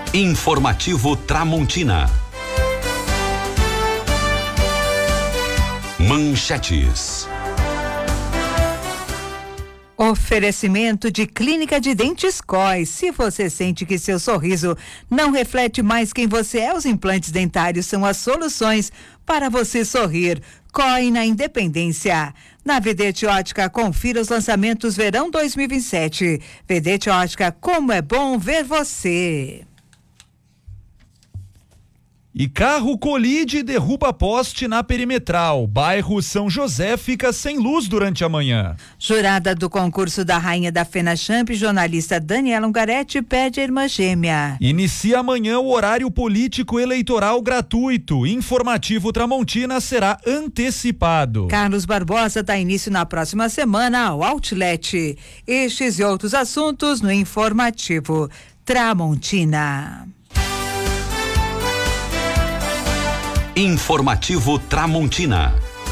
Informativo Tramontina. Manchetes. Oferecimento de Clínica de Dentes COI. Se você sente que seu sorriso não reflete mais quem você é, os implantes dentários são as soluções para você sorrir. COI na Independência. Na Vedete Ótica, confira os lançamentos verão 2027. Vedete Ótica, como é bom ver você. E carro colide e derruba poste na Perimetral. Bairro São José fica sem luz durante a manhã. Jurada do concurso da Rainha da FenaChamp, jornalista Daniela Ungaretti pede a irmã gêmea. Inicia amanhã o horário político eleitoral gratuito. Informativo Tramontina será antecipado. Carlos Barbosa dá início na próxima semana ao Outlet. Estes e outros assuntos no Informativo Tramontina. Informativo Tramontina.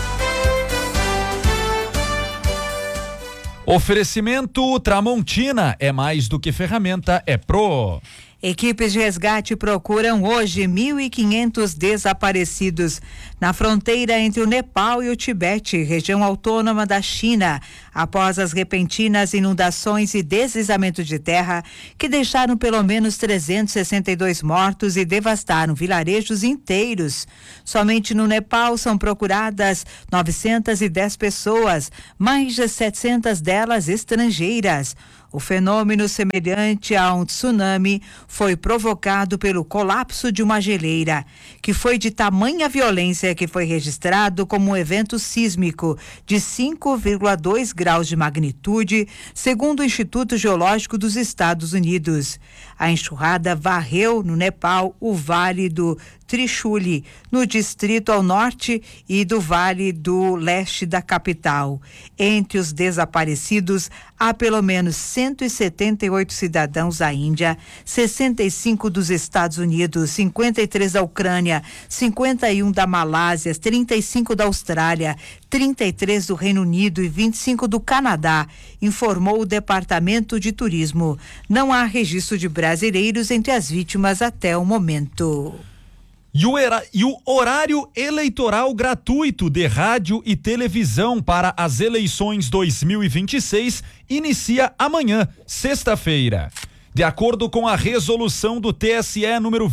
Oferecimento Tramontina é mais do que ferramenta, é Pro. Equipes de resgate procuram hoje 1.500 desaparecidos na fronteira entre o Nepal e o Tibete, região autônoma da China, após as repentinas inundações e deslizamento de terra que deixaram pelo menos 362 mortos e devastaram vilarejos inteiros. Somente no Nepal são procuradas 910 pessoas, mais de 700 delas estrangeiras. O fenômeno, semelhante a um tsunami, foi provocado pelo colapso de uma geleira, que foi de tamanha violência que foi registrado como um evento sísmico de 5,2 graus de magnitude, segundo o Instituto Geológico dos Estados Unidos. A enxurrada varreu no Nepal o Vale do Trishuli, no distrito ao norte, e do Vale do Leste da capital. Entre os desaparecidos, há pelo menos 178 cidadãos da Índia, 65 dos Estados Unidos, 53 da Ucrânia, 51 da Malásia, 35 da Austrália, 33 do Reino Unido e 25 do Canadá, informou o Departamento de Turismo. Não há registro de brasileiros entre as vítimas até o momento. E o horário eleitoral gratuito de rádio e televisão para as eleições 2026 inicia amanhã, sexta-feira. De acordo com a resolução do TSE número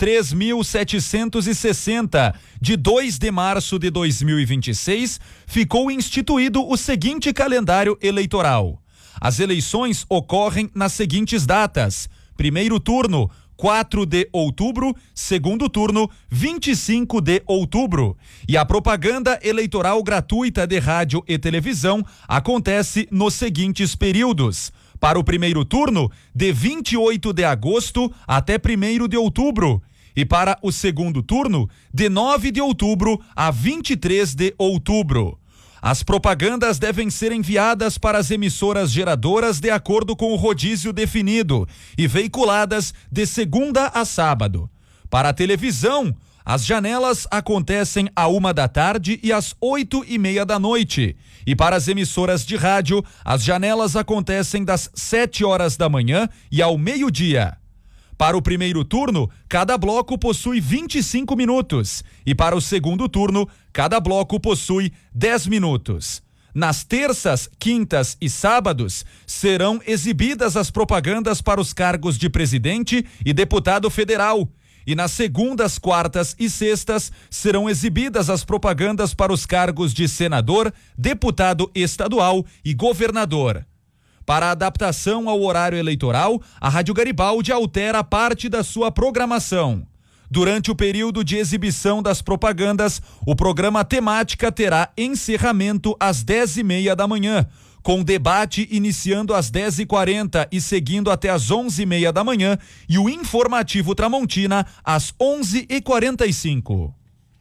23.760, de 2 de março de 2026, ficou instituído o seguinte calendário eleitoral. As eleições ocorrem nas seguintes datas: primeiro turno, 4 de outubro, segundo turno, 25 de outubro. E a propaganda eleitoral gratuita de rádio e televisão acontece nos seguintes períodos: para o primeiro turno, de 28 de agosto até 1º de outubro. E para o segundo turno, de 9 de outubro a 23 de outubro. As propagandas devem ser enviadas para as emissoras geradoras de acordo com o rodízio definido e veiculadas de segunda a sábado. Para a televisão, as janelas acontecem à 13h e às 20h30. E para as emissoras de rádio, as janelas acontecem das 7h da manhã e ao meio-dia. Para o primeiro turno, cada bloco possui 25 minutos. E para o segundo turno, cada bloco possui 10 minutos. Nas terças, quintas e sábados, serão exibidas as propagandas para os cargos de presidente e deputado federal. E nas segundas, quartas e sextas, serão exibidas as propagandas para os cargos de senador, deputado estadual e governador. Para a adaptação ao horário eleitoral, a Rádio Garibaldi altera parte da sua programação. Durante o período de exibição das propagandas, o programa Temática terá encerramento às 10h30 da manhã, com debate iniciando às 10h40 e seguindo até às 11h30 da manhã, e o Informativo Tramontina às 11h45.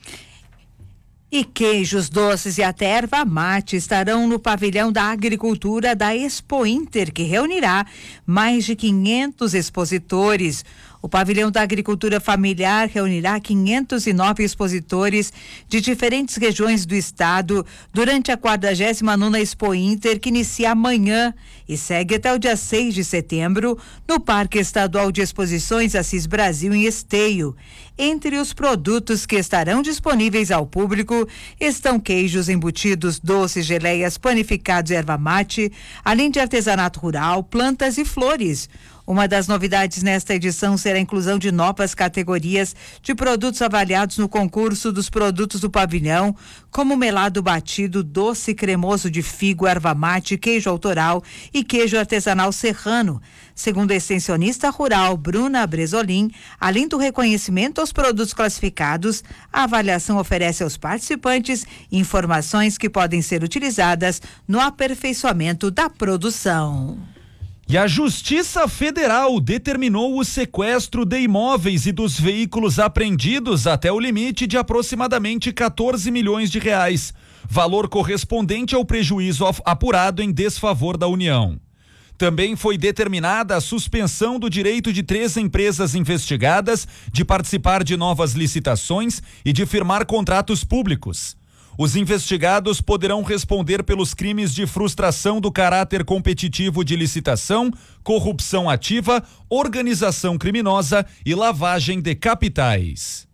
E queijos, doces e até erva mate estarão no pavilhão da agricultura da Expo Inter, que reunirá mais de 500 expositores. O pavilhão da agricultura familiar reunirá 509 expositores de diferentes regiões do estado durante a 49ª Expo Inter, que inicia amanhã e segue até o dia 6 de setembro no Parque Estadual de Exposições Assis Brasil, em Esteio. Entre os produtos que estarão disponíveis ao público estão queijos embutidos, doces, geleias, panificados e erva mate, além de artesanato rural, plantas e flores. Uma das novidades nesta edição será a inclusão de novas categorias de produtos avaliados no concurso dos produtos do pavilhão, como melado batido, doce cremoso de figo, erva mate, queijo autoral e queijo artesanal serrano. Segundo a extensionista rural Bruna Bresolim, além do reconhecimento aos produtos classificados, a avaliação oferece aos participantes informações que podem ser utilizadas no aperfeiçoamento da produção. E a Justiça Federal determinou o sequestro de imóveis e dos veículos apreendidos até o limite de aproximadamente 14 milhões de reais, valor correspondente ao prejuízo apurado em desfavor da União. Também foi determinada a suspensão do direito de 3 empresas investigadas de participar de novas licitações e de firmar contratos públicos. Os investigados poderão responder pelos crimes de frustração do caráter competitivo de licitação, corrupção ativa, organização criminosa e lavagem de capitais.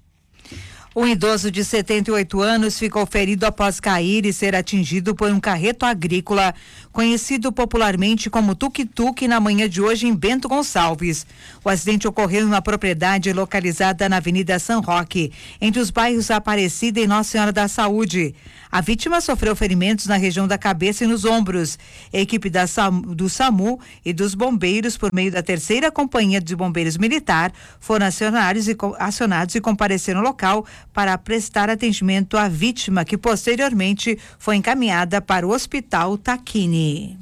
Um idoso de 78 anos ficou ferido após cair e ser atingido por um carreto agrícola, conhecido popularmente como tuk-tuk, na manhã de hoje em Bento Gonçalves. O acidente ocorreu em uma propriedade localizada na Avenida São Roque, entre os bairros Aparecida e Nossa Senhora da Saúde. A vítima sofreu ferimentos na região da cabeça e nos ombros. A equipe do SAMU e dos bombeiros, por meio da 3ª Companhia de Bombeiros Militar, foram acionados e compareceram no local para prestar atendimento à vítima, que posteriormente foi encaminhada para o Hospital Taquini.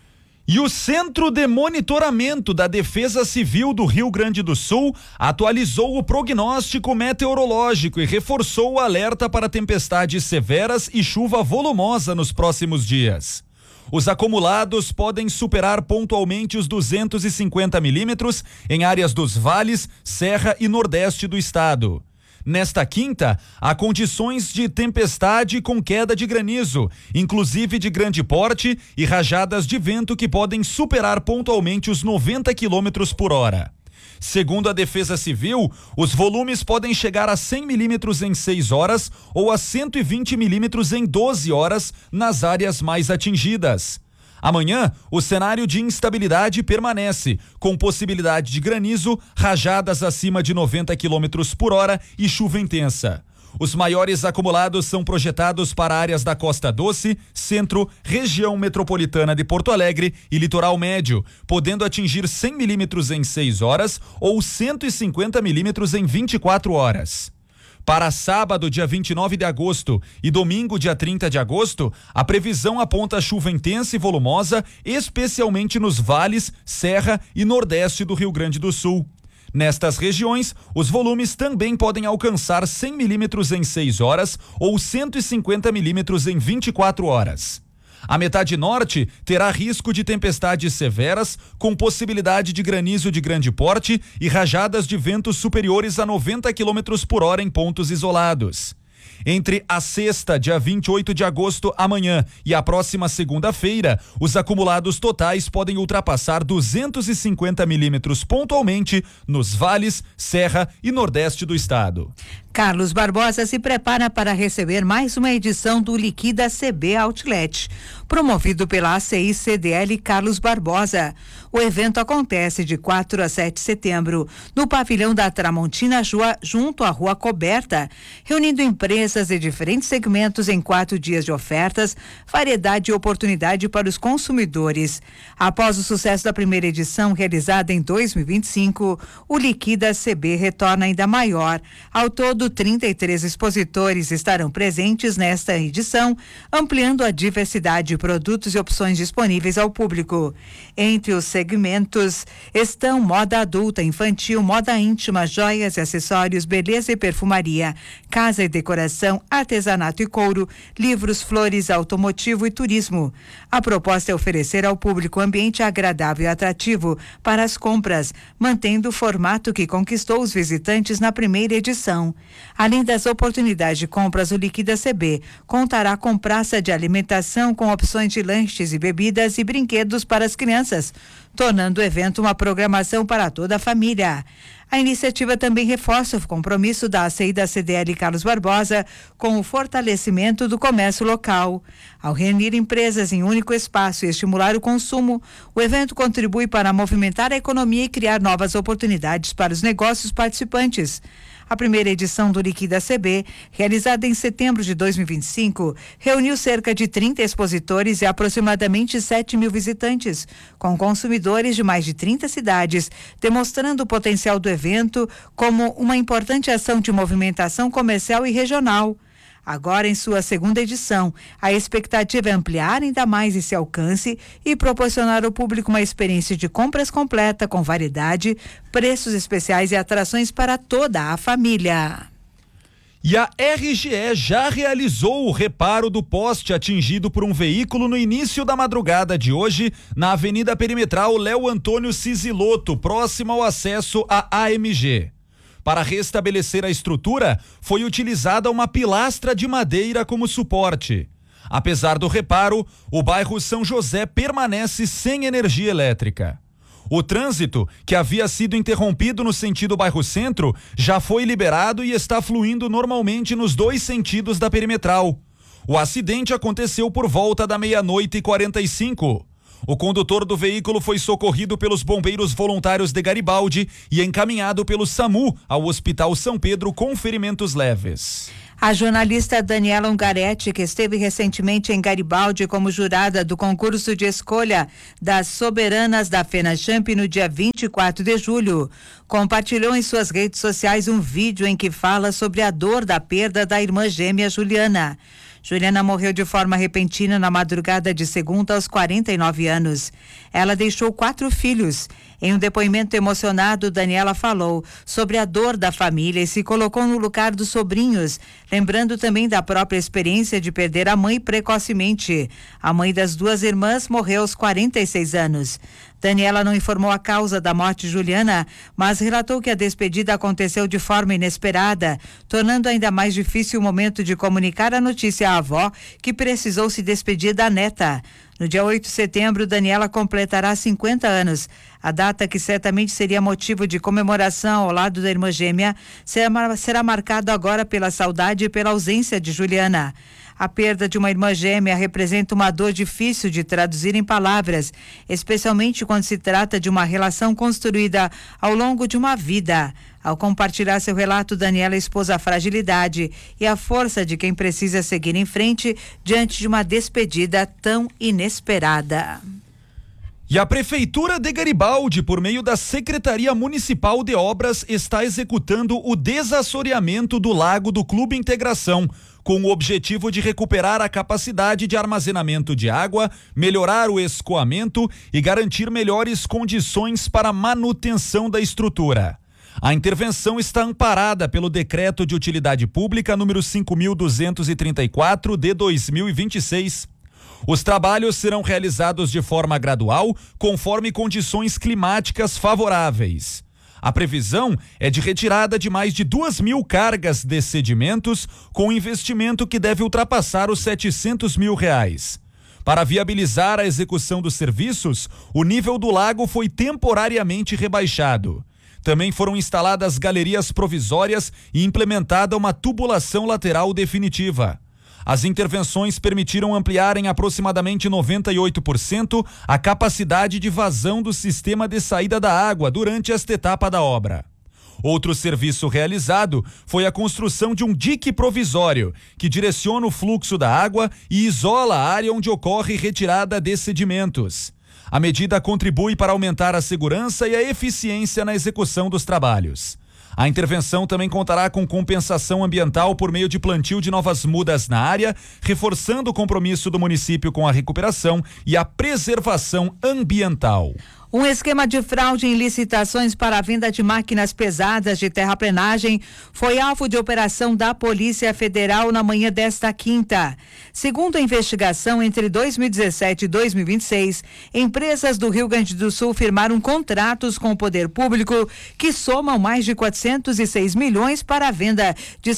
E o Centro de Monitoramento da Defesa Civil do Rio Grande do Sul atualizou o prognóstico meteorológico e reforçou o alerta para tempestades severas e chuva volumosa nos próximos dias. Os acumulados podem superar pontualmente os 250 milímetros em áreas dos vales, serra e nordeste do estado. Nesta quinta, há condições de tempestade com queda de granizo, inclusive de grande porte, e rajadas de vento que podem superar pontualmente os 90 quilômetros por hora. Segundo a Defesa Civil, os volumes podem chegar a 100 milímetros em 6 horas ou a 120 milímetros em 12 horas nas áreas mais atingidas. Amanhã, o cenário de instabilidade permanece, com possibilidade de granizo, rajadas acima de 90 quilômetros por hora e chuva intensa. Os maiores acumulados são projetados para áreas da Costa Doce, Centro, região metropolitana de Porto Alegre e Litoral Médio, podendo atingir 100 milímetros em 6 horas ou 150 milímetros em 24 horas. Para sábado, dia 29 de agosto e domingo, dia 30 de agosto, a previsão aponta chuva intensa e volumosa, especialmente nos vales, serra e nordeste do Rio Grande do Sul. Nestas regiões, os volumes também podem alcançar 100 milímetros em 6 horas ou 150 milímetros em 24 horas. A metade norte terá risco de tempestades severas, com possibilidade de granizo de grande porte e rajadas de ventos superiores a 90 quilômetros por hora em pontos isolados. Entre a sexta, dia 28 de agosto, amanhã, e a próxima segunda-feira, os acumulados totais podem ultrapassar 250 milímetros pontualmente nos vales, serra e nordeste do estado. Carlos Barbosa se prepara para receber mais uma edição do Liquida CB Outlet, promovido pela ACI CDL Carlos Barbosa. O evento acontece de 4 a 7 de setembro, no pavilhão da Tramontina, junto à Rua Coberta, reunindo empresas de diferentes segmentos em 4 dias de ofertas, variedade e oportunidade para os consumidores. Após o sucesso da primeira edição, realizada em 2025, o Liquida CB retorna ainda maior. Ao todo, 33 expositores estarão presentes nesta edição, ampliando a diversidade de produtos e opções disponíveis ao público. Entre os segmentos segmentos estão moda adulta, infantil, moda íntima, joias e acessórios, beleza e perfumaria, casa e decoração, artesanato e couro, livros, flores, automotivo e turismo. A proposta é oferecer ao público um ambiente agradável e atrativo para as compras, mantendo o formato que conquistou os visitantes na primeira edição. Além das oportunidades de compras, o Liquida CB contará com praça de alimentação com opções de lanches e bebidas e brinquedos para as crianças, tornando o evento uma programação para toda a família. A iniciativa também reforça o compromisso da ACI da CDL Carlos Barbosa com o fortalecimento do comércio local. Ao reunir empresas em um único espaço e estimular o consumo, o evento contribui para movimentar a economia e criar novas oportunidades para os negócios participantes. A primeira edição do Liquida CB, realizada em setembro de 2025, reuniu cerca de 30 expositores e aproximadamente 7 mil visitantes, com consumidores de mais de 30 cidades, demonstrando o potencial do evento como uma importante ação de movimentação comercial e regional. Agora, em sua segunda edição, a expectativa é ampliar ainda mais esse alcance e proporcionar ao público uma experiência de compras completa, com variedade, preços especiais e atrações para toda a família. E a RGE já realizou o reparo do poste atingido por um veículo no início da madrugada de hoje, na Avenida Perimetral Léo Antônio Cisilotto, próximo ao acesso à AMG. Para restabelecer a estrutura, foi utilizada uma pilastra de madeira como suporte. Apesar do reparo, o bairro São José permanece sem energia elétrica. O trânsito, que havia sido interrompido no sentido bairro Centro, já foi liberado e está fluindo normalmente nos dois sentidos da perimetral. O acidente aconteceu por volta da 00:45. O condutor do veículo foi socorrido pelos bombeiros voluntários de Garibaldi e encaminhado pelo SAMU ao Hospital São Pedro com ferimentos leves. A jornalista Daniela Ungaretti, que esteve recentemente em Garibaldi como jurada do concurso de escolha das soberanas da FENACHAMP no dia 24 de julho, compartilhou em suas redes sociais um vídeo em que fala sobre a dor da perda da irmã gêmea Juliana. Juliana morreu de forma repentina na madrugada de segunda aos 49 anos. Ela deixou 4 filhos. Em um depoimento emocionado, Daniela falou sobre a dor da família e se colocou no lugar dos sobrinhos, lembrando também da própria experiência de perder a mãe precocemente. A mãe das 2 irmãs morreu aos 46 anos. Daniela não informou a causa da morte de Juliana, mas relatou que a despedida aconteceu de forma inesperada, tornando ainda mais difícil o momento de comunicar a notícia à avó, que precisou se despedir da neta. No dia 8 de setembro, Daniela completará 50 anos. A data, que certamente seria motivo de comemoração ao lado da irmã gêmea, será marcada agora pela saudade e pela ausência de Juliana. A perda de uma irmã gêmea representa uma dor difícil de traduzir em palavras, especialmente quando se trata de uma relação construída ao longo de uma vida. Ao compartilhar seu relato, Daniela expôs a fragilidade e a força de quem precisa seguir em frente diante de uma despedida tão inesperada. E a Prefeitura de Garibaldi, por meio da Secretaria Municipal de Obras, está executando o desassoreamento do Lago do Clube Integração, com o objetivo de recuperar a capacidade de armazenamento de água, melhorar o escoamento e garantir melhores condições para a manutenção da estrutura. A intervenção está amparada pelo Decreto de Utilidade Pública número 5.234 de 2026. Os trabalhos serão realizados de forma gradual, conforme condições climáticas favoráveis. A previsão é de retirada de mais de 2.000 cargas de sedimentos, com investimento que deve ultrapassar os R$700 mil. Para viabilizar a execução dos serviços, o nível do lago foi temporariamente rebaixado. Também foram instaladas galerias provisórias e implementada uma tubulação lateral definitiva. As intervenções permitiram ampliar em aproximadamente 98% a capacidade de vazão do sistema de saída da água durante esta etapa da obra. Outro serviço realizado foi a construção de um dique provisório, que direciona o fluxo da água e isola a área onde ocorre retirada de sedimentos. A medida contribui para aumentar a segurança e a eficiência na execução dos trabalhos. A intervenção também contará com compensação ambiental por meio de plantio de novas mudas na área, reforçando o compromisso do município com a recuperação e a preservação ambiental. Um esquema de fraude em licitações para a venda de máquinas pesadas de terraplenagem foi alvo de operação da Polícia Federal na manhã desta quinta. Segundo a investigação, entre 2017 e 2026, empresas do Rio Grande do Sul firmaram contratos com o poder público que somam mais de 406 milhões para a venda de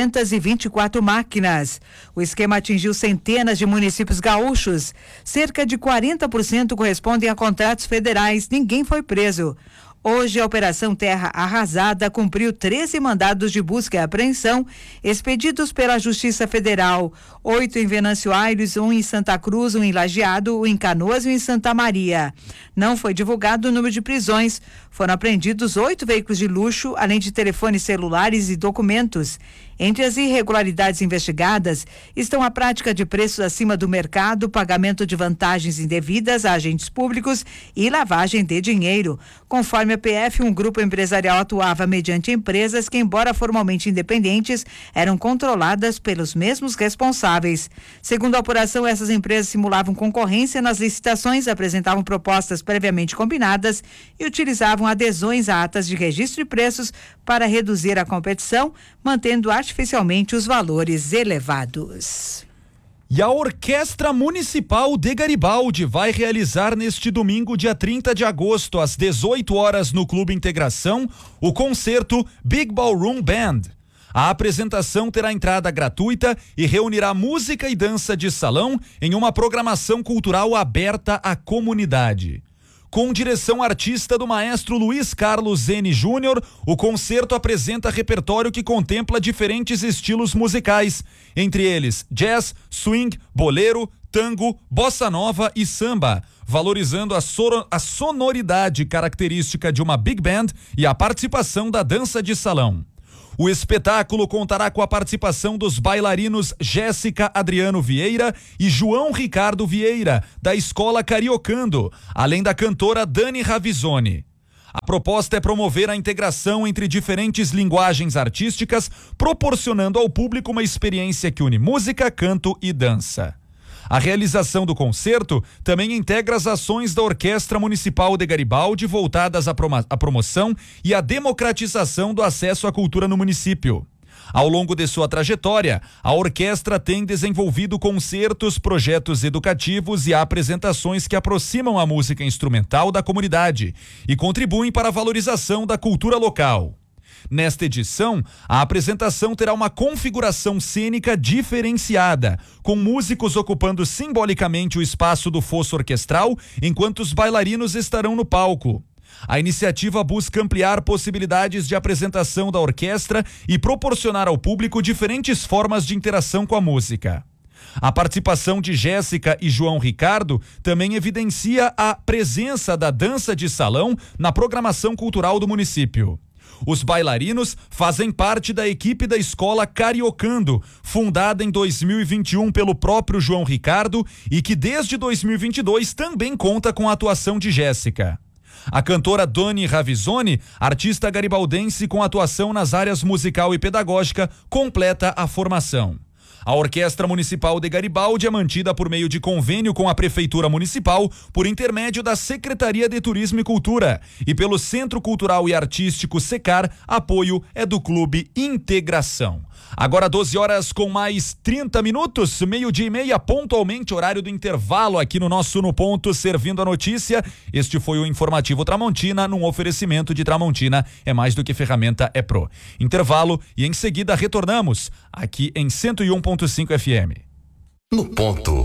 724 máquinas. O esquema atingiu centenas de municípios gaúchos. Cerca de 40% correspondem a contratos federais. Ninguém foi preso. Hoje, a Operação Terra Arrasada cumpriu 13 mandados de busca e apreensão expedidos pela Justiça Federal. 8 em Venâncio Aires, 1 em Santa Cruz, 1 em Lajeado, 1 em Canoas e 1 em Santa Maria. Não foi divulgado o número de prisões. Foram apreendidos 8 veículos de luxo, além de telefones celulares e documentos. Entre as irregularidades investigadas estão a prática de preços acima do mercado, pagamento de vantagens indevidas a agentes públicos e lavagem de dinheiro. Conforme a PF, um grupo empresarial atuava mediante empresas que, embora formalmente independentes, eram controladas pelos mesmos responsáveis. Segundo a apuração, essas empresas simulavam concorrência nas licitações, apresentavam propostas previamente combinadas e utilizavam adesões a atas de registro de preços para reduzir a competição, mantendo artificialmente os valores elevados. E a Orquestra Municipal de Garibaldi vai realizar neste domingo, dia 30 de agosto, às 18 horas, no Clube Integração, o concerto Big Ballroom Band. A apresentação terá entrada gratuita e reunirá música e dança de salão em uma programação cultural aberta à comunidade. Com direção artista do maestro Luiz Carlos N. Júnior, o concerto apresenta repertório que contempla diferentes estilos musicais, entre eles jazz, swing, bolero, tango, bossa nova e samba, valorizando a sonoridade característica de uma big band e a participação da dança de salão. O espetáculo contará com a participação dos bailarinos Jéssica Adriano Vieira e João Ricardo Vieira, da Escola Cariocando, além da cantora Dani Ravizoni. A proposta é promover a integração entre diferentes linguagens artísticas, proporcionando ao público uma experiência que une música, canto e dança. A realização do concerto também integra as ações da Orquestra Municipal de Garibaldi voltadas à promoção e à democratização do acesso à cultura no município. Ao longo de sua trajetória, a orquestra tem desenvolvido concertos, projetos educativos e apresentações que aproximam a música instrumental da comunidade e contribuem para a valorização da cultura local. Nesta edição, a apresentação terá uma configuração cênica diferenciada, com músicos ocupando simbolicamente o espaço do fosso orquestral, enquanto os bailarinos estarão no palco. A iniciativa busca ampliar possibilidades de apresentação da orquestra e proporcionar ao público diferentes formas de interação com a música. A participação de Jéssica e João Ricardo também evidencia a presença da dança de salão na programação cultural do município. Os bailarinos fazem parte da equipe da Escola Cariocando, fundada em 2021 pelo próprio João Ricardo e que desde 2022 também conta com a atuação de Jéssica. A cantora Dani Ravizoni, artista garibaldense com atuação nas áreas musical e pedagógica, completa a formação. A Orquestra Municipal de Garibaldi é mantida por meio de convênio com a Prefeitura Municipal por intermédio da Secretaria de Turismo e Cultura e pelo Centro Cultural e Artístico Secar, apoio é do Clube Integração. Agora 12 horas com mais 30 minutos, 12:30, pontualmente horário do intervalo aqui no nosso No Ponto, servindo a notícia. Este foi o Informativo Tramontina, num oferecimento de Tramontina, é mais do que ferramenta, é pro. Intervalo e em seguida retornamos aqui em 101.5 FM. No Ponto,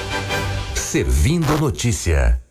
servindo a notícia.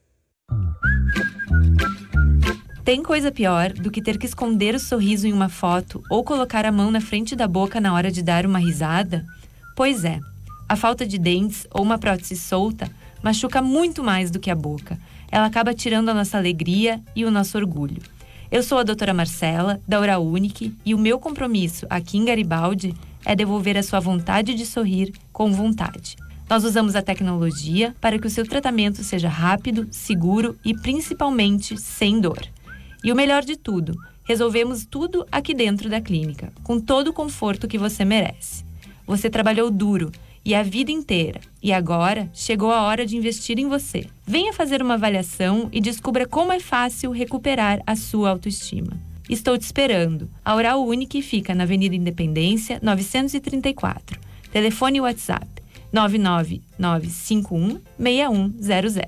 Tem coisa pior do que ter que esconder o sorriso em uma foto ou colocar a mão na frente da boca na hora de dar uma risada? Pois é, a falta de dentes ou uma prótese solta machuca muito mais do que a boca. Ela acaba tirando a nossa alegria e o nosso orgulho. Eu sou a doutora Marcela, da Oral-Unique, e o meu compromisso aqui em Garibaldi é devolver a sua vontade de sorrir com vontade. Nós usamos a tecnologia para que o seu tratamento seja rápido, seguro e principalmente sem dor. E o melhor de tudo, resolvemos tudo aqui dentro da clínica, com todo o conforto que você merece. Você trabalhou duro e a vida inteira. E agora chegou a hora de investir em você. Venha fazer uma avaliação e descubra como é fácil recuperar a sua autoestima. Estou te esperando. A Oral Unique fica na Avenida Independência, 934. Telefone e WhatsApp 999516100.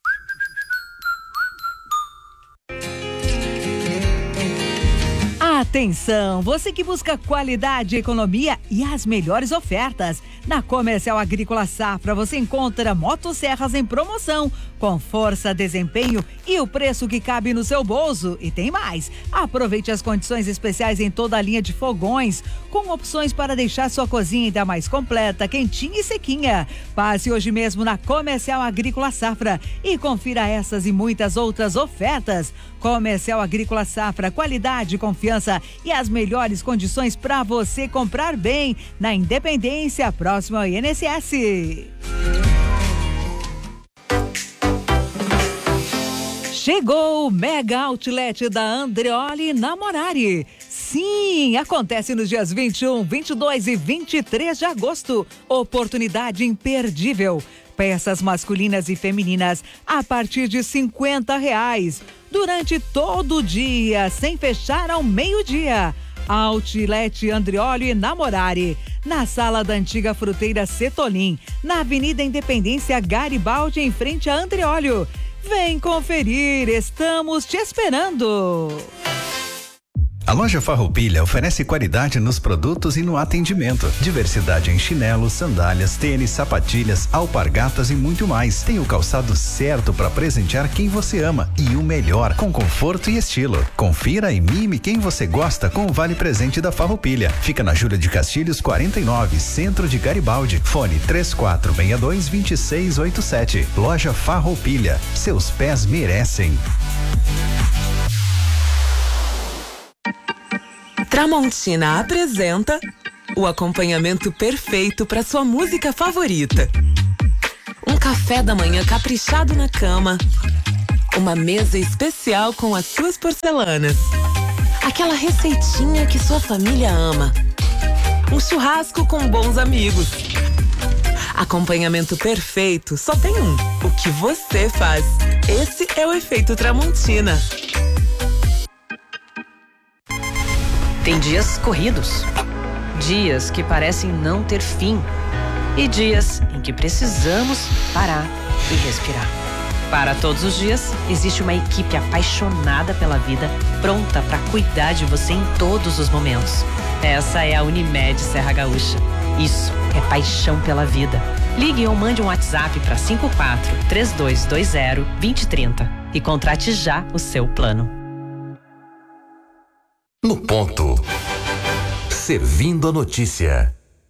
Atenção, você que busca qualidade, economia e as melhores ofertas. Na Comercial Agrícola Safra você encontra motosserras em promoção, com força, desempenho e o preço que cabe no seu bolso. E tem mais, aproveite as condições especiais em toda a linha de fogões, com opções para deixar sua cozinha ainda mais completa, quentinha e sequinha. Passe hoje mesmo na Comercial Agrícola Safra e confira essas e muitas outras ofertas. Comercial Agrícola Safra, qualidade, confiança e as melhores condições para você comprar bem na Independência, próximo ao INSS. Chegou o Mega Outlet da Andreoli na Morari. Sim, acontece nos dias 21, 22 e 23 de agosto. Oportunidade imperdível. Peças masculinas e femininas a partir de R$50. Durante todo o dia, sem fechar ao meio-dia. Outlet Andreoli na Morari, na sala da antiga fruteira Cetolim, na Avenida Independência Garibaldi, em frente a Andreoli. Vem conferir, estamos te esperando. A loja Farroupilha oferece qualidade nos produtos e no atendimento. Diversidade em chinelos, sandálias, tênis, sapatilhas, alpargatas e muito mais. Tem o calçado certo para presentear quem você ama e o melhor, com conforto e estilo. Confira e mime quem você gosta com o Vale Presente da Farroupilha. Fica na Júlia de Castilhos 49, centro de Garibaldi. Fone 3462-2687. Loja Farroupilha. Seus pés merecem. Tramontina apresenta o acompanhamento perfeito para sua música favorita. Um café da manhã caprichado na cama. Uma mesa especial com as suas porcelanas. Aquela receitinha que sua família ama. Um churrasco com bons amigos. Acompanhamento perfeito só tem um. O que você faz. Esse é o efeito Tramontina. Tem dias corridos, dias que parecem não ter fim e dias em que precisamos parar e respirar. Para todos os dias, existe uma equipe apaixonada pela vida, pronta para cuidar de você em todos os momentos. Essa é a Unimed Serra Gaúcha. Isso é paixão pela vida. Ligue ou mande um WhatsApp para 54-3220-2030 e contrate já o seu plano. No ponto. Servindo a notícia.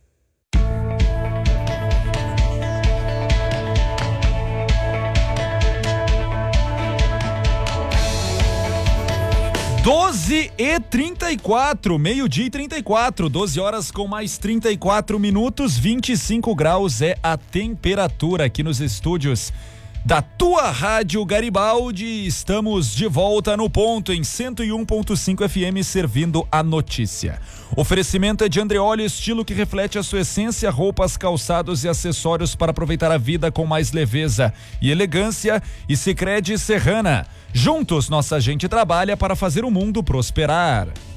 Doze e 34, meio-dia e 34, 12 horas com mais 34 minutos, 25 graus é a temperatura aqui nos estúdios da tua Rádio Garibaldi. Estamos de volta no ponto em 101.5 FM, servindo a notícia. Oferecimento é de Andreoli, estilo que reflete a sua essência, roupas, calçados e acessórios para aproveitar a vida com mais leveza e elegância. E Sicredi Serrana. Juntos, nossa gente trabalha para fazer o mundo prosperar.